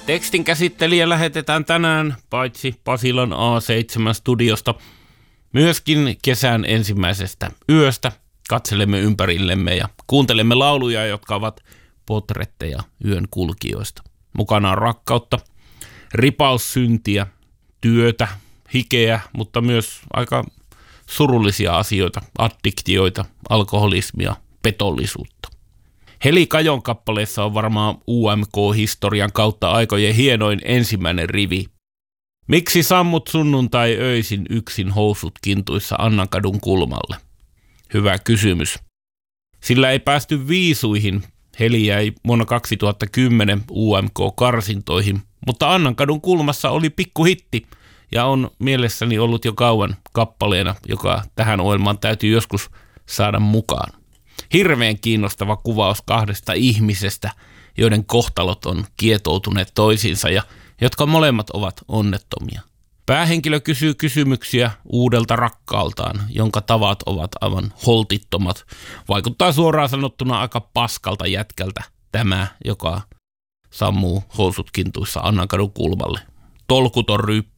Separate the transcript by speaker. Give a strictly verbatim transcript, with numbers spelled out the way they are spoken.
Speaker 1: Tekstin käsittelijä lähetetään tänään paitsi Pasilan A seitsemän studiosta myöskin kesän ensimmäisestä yöstä. Katselemme ympärillemme ja kuuntelemme lauluja, jotka ovat potretteja yön kulkijoista. Mukana on rakkautta, ripaussyntiä, työtä, hikeä, mutta myös aika surullisia asioita, addiktioita, alkoholismia, petollisuutta. Heli Kajon kappaleessa on varmaan U M K-historian kautta aikojen hienoin ensimmäinen rivi. Miksi sammut sunnuntai öisin yksin housut kintuissa Annankadun kulmalle? Hyvä kysymys. Sillä ei päästy viisuihin. Heli jäi vuonna kaksituhattakymmenen U M K-karsintoihin, mutta Annankadun kulmassa oli pikkuhitti ja on mielessäni ollut jo kauan kappaleena, joka tähän ohjelmaan täytyy joskus saada mukaan. Hirveän kiinnostava kuvaus kahdesta ihmisestä, joiden kohtalot on kietoutuneet toisiinsa ja jotka molemmat ovat onnettomia. Päähenkilö kysyy kysymyksiä uudelta rakkaaltaan, jonka tavat ovat aivan holtittomat. Vaikuttaa suoraan sanottuna aika paskalta jätkältä tämä, joka sammuu housut kintuissa Annankadun kulmalle. Tolkuton ryyppä